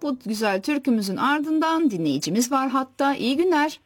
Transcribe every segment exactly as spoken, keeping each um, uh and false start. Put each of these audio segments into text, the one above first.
Bu güzel türkümüzün ardından dinleyicimiz var hatta. İyi günler.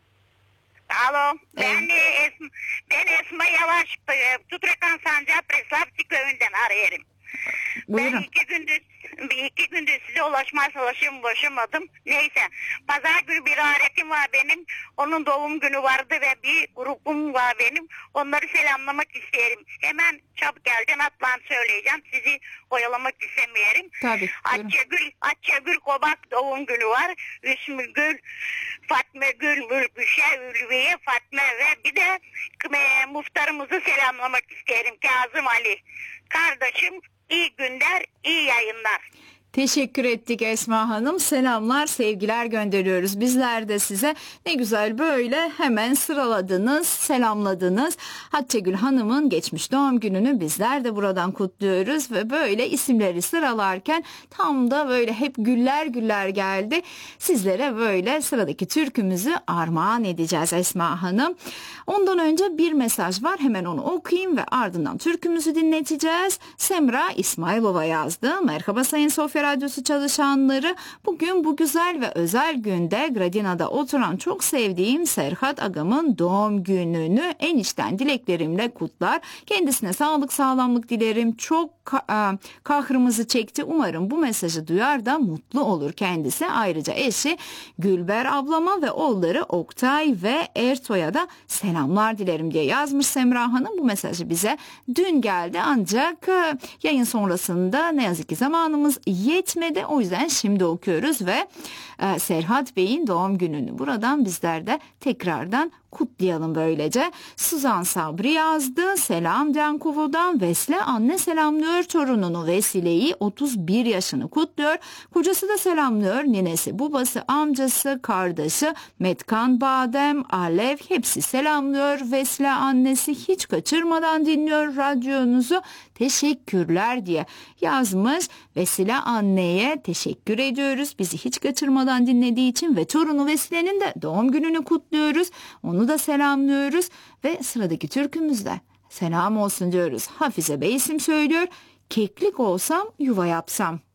Alo, ben, Evet. e, Esma, ben Esma Yavaş, e, Tutrekan Sancağı Preslavçı köyünden arıyorum. Buyurun. Ben iki gündür, bir iki gündür size ulaşmaya çalışıyorum, ulaşamadım. Neyse, pazar günü bir aretim var benim, onun doğum günü vardı ve bir grubum var benim. Onları selamlamak isterim. Hemen çabuk geleceğim, atlan söyleyeceğim, sizi oyalamak istemiyorum. Tabii. Buyurun. Atçagül, Atçagül Kobak doğum günü var. Üsmü Gül, Fatma Gül, Mülküşe, Ülviye, Fatma ve bir de e, muhtarımızı selamlamak isterim. Kazım Ali. Kardeşim, iyi günler, iyi yayınlar. Teşekkür ettik Esma Hanım. Selamlar, sevgiler gönderiyoruz. Bizler de size ne güzel böyle hemen sıraladınız, selamladınız. Hatice Hanım'ın geçmiş doğum gününü bizler de buradan kutluyoruz ve böyle isimleri sıralarken tam da böyle hep güller güller geldi. Sizlere böyle sıradaki türkümüzü armağan edeceğiz Esma Hanım. Ondan önce bir mesaj var. Hemen onu okuyayım ve ardından türkümüzü dinleteceğiz. Semra İsmailova yazdı. Merhaba Sayın Sofya Radyosu çalışanları. Bugün bu güzel ve özel günde Gradina'da oturan çok sevdiğim Serhat Agam'ın doğum gününü en içten dileklerimle kutlar. Kendisine sağlık sağlamlık dilerim. Çok ka- kahrımızı çekti. Umarım bu mesajı duyar da mutlu olur kendisi. Ayrıca eşi Gülber ablama ve oğulları Oktay ve Ertoy'a da selamlar dilerim diye yazmış Semra Hanım. Bu mesajı bize dün geldi ancak yayın sonrasında ne yazık ki zamanımız yetmedi. O yüzden şimdi okuyoruz ve e, Serhat Bey'in doğum gününü buradan bizler de tekrardan kutlayalım böylece. Suzan Sabri yazdı. Selam Cankuvo'dan. Vesile anne selamlıyor torununu Vesile'yi, otuz bir yaşını kutluyor. Kocası da selamlıyor. Ninesi, babası, amcası, kardeşi Metkan Badem, Alev hepsi selamlıyor. Vesile annesi hiç kaçırmadan dinliyor radyonuzu. Teşekkürler diye yazmış. Vesile anneye teşekkür ediyoruz. Bizi hiç kaçırmadan dinlediği için ve torunu Vesile'nin de doğum gününü kutluyoruz. Onu da selamlıyoruz ve sıradaki türkümüzde selam olsun diyoruz. Hafize Bey isim söylüyor. Keklik olsam yuva yapsam.